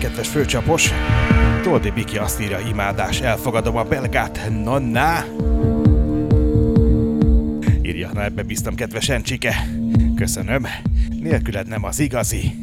kedves főcsapos. Toldi Biki azt írja, imádás, elfogadom a belgát, nonna. Írja, na ebbe bíztam, kedves Encsike. Köszönöm, nélküled nem az igazi.